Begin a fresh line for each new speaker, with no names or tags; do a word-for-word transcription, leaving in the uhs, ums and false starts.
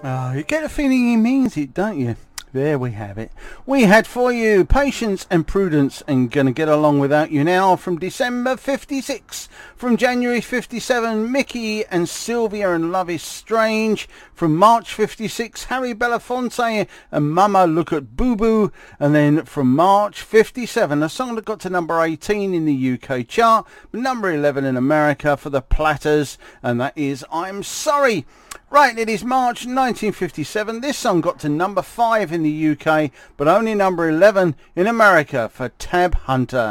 Oh, you get the feeling he means it, don't you? There we have it. We had for you Patience and Prudence and Gonna Get Along Without You Now from December fifty-six. From January fifty-seven, Mickey and Sylvia and Love is Strange. From March fifty-six, Harry Belafonte and Mama Look at Boo Boo. And then from March fifty-seven, a song that got to number eighteen in the U K chart, but number eleven in America for the Platters, and that is I'm Sorry. Right, it is March nineteen fifty-seven. This song got to number five in the U K, but only number eleven in America for Tab Hunter.